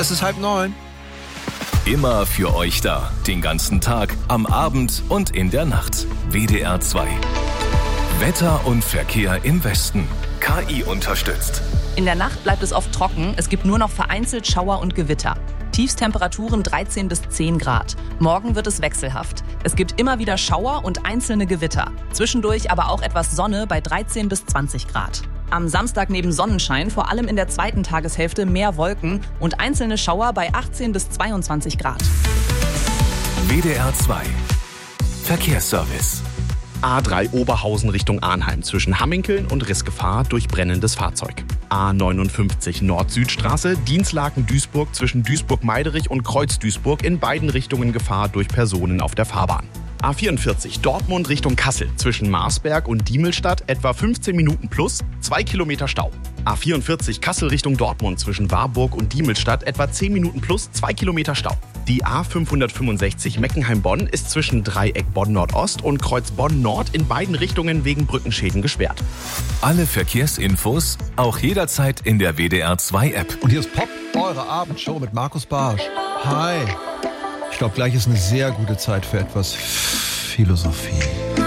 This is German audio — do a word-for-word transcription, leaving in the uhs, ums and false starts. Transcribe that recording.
Es ist halb neun. Immer für euch da. Den ganzen Tag, am Abend und in der Nacht. W D R zwei. Wetter und Verkehr im Westen. K I unterstützt. In der Nacht bleibt es oft trocken. Es gibt nur noch vereinzelt Schauer und Gewitter. Tiefstemperaturen dreizehn bis zehn Grad. Morgen wird es wechselhaft. Es gibt immer wieder Schauer und einzelne Gewitter. Zwischendurch aber auch etwas Sonne bei dreizehn bis zwanzig Grad. Am Samstag neben Sonnenschein vor allem in der zweiten Tageshälfte mehr Wolken und einzelne Schauer bei achtzehn bis zweiundzwanzig Grad. W D R zwei. Verkehrsservice. A drei Oberhausen Richtung Arnheim zwischen Hamminkeln und Rissgefahr durch brennendes Fahrzeug. A neunundfünfzig Nord-Süd-Straße, Dienstlaken-Duisburg zwischen Duisburg-Meiderich und Kreuz-Duisburg in beiden Richtungen Gefahr durch Personen auf der Fahrbahn. A vierundvierzig Dortmund Richtung Kassel zwischen Marsberg und Diemelstadt etwa fünfzehn Minuten plus, zwei Kilometer Stau. A vierundvierzig Kassel Richtung Dortmund zwischen Warburg und Diemelstadt etwa zehn Minuten plus, zwei Kilometer Stau. Die A fünfhundertfünfundsechzig Meckenheim-Bonn ist zwischen Dreieck Bonn-Nordost und Kreuz Bonn-Nord in beiden Richtungen wegen Brückenschäden gesperrt. Alle Verkehrsinfos auch jederzeit in der W D R zwei App. Und hier ist Pop, eure Abendshow mit Markus Barsch. Hi. Ich glaube, gleich ist eine sehr gute Zeit für etwas Philosophie.